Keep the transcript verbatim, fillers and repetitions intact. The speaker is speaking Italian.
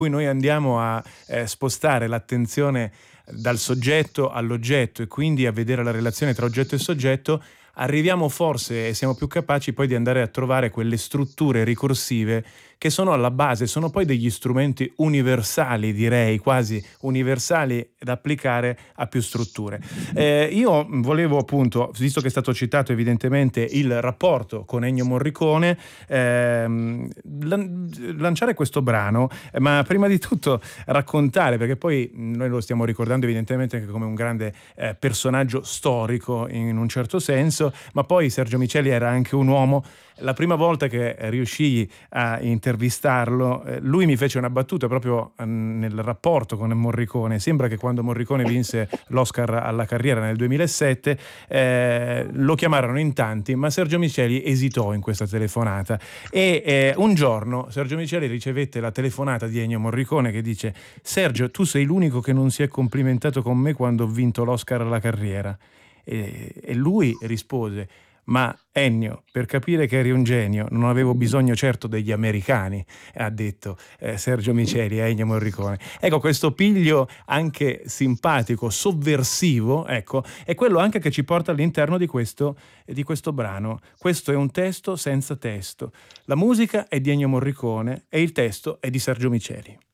cui noi andiamo a eh, spostare l'attenzione dal soggetto all'oggetto e quindi a vedere la relazione tra oggetto e soggetto, arriviamo forse e siamo più capaci poi di andare a trovare quelle strutture ricorsive che sono alla base, sono poi degli strumenti universali, direi quasi universali da applicare a più strutture. Eh, io volevo appunto, visto che è stato citato evidentemente il rapporto con Ennio Morricone, ehm, lan- lanciare questo brano, ma prima di tutto raccontare, perché poi noi lo stiamo ricordando evidentemente anche come un grande eh, personaggio storico in un certo senso, ma poi Sergio Miceli era anche un uomo. La prima volta che riuscii a intervistarlo, eh, lui mi fece una battuta proprio eh, nel rapporto con Morricone. Sembra che quando Morricone vinse l'Oscar alla carriera nel duemilasette, eh, lo chiamarono in tanti, ma Sergio Miceli esitò in questa telefonata. E eh, un giorno Sergio Miceli ricevette la telefonata di Ennio Morricone che dice: Sergio, tu sei l'unico che non si è complimentato con me quando ho vinto l'Oscar alla carriera. E, e lui rispose: ma Ennio, per capire che eri un genio non avevo bisogno certo degli americani, ha detto eh, Sergio Miceli a Ennio Morricone. Ecco, questo piglio anche simpatico, sovversivo, ecco, è quello anche che ci porta all'interno di questo, di questo brano. Questo è un testo senza testo. La musica è di Ennio Morricone e il testo è di Sergio Miceli.